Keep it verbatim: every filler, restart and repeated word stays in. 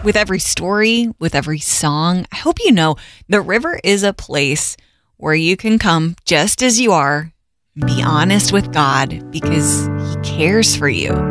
With every story, with every song, I hope you know the river is a place where you can come just as you are, be honest with God because He cares for you.